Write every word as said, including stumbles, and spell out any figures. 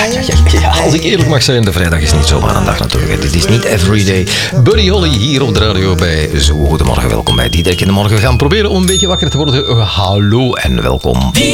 ja, ja, ja, als ik eerlijk mag zijn, de vrijdag is niet zomaar een dag natuurlijk. Dit is niet everyday. Buddy Holly hier op de radio bij Zo Goedemorgen. Welkom bij Diederik in de Morgen. We gaan proberen om een beetje wakker te worden. Uh, hallo en welkom.